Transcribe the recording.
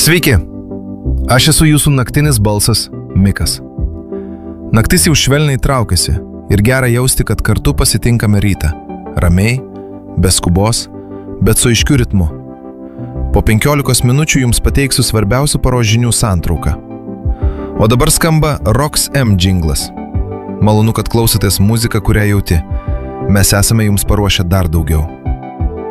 Sveiki, aš esu jūsų naktinis balsas Mikas. Naktis jau švelniai traukiasi ir gera jausti, kad kartu pasitinkame rytą. Ramiai, be skubos, bet su aiškiu ritmu. Po 15 minučių jums pateiksiu svarbiausių paros žinių santrauką. O dabar skamba Rox M džinglas. Malonu, kad klausotės muziką, kurią jauti. Mes esame jums paruošę dar daugiau.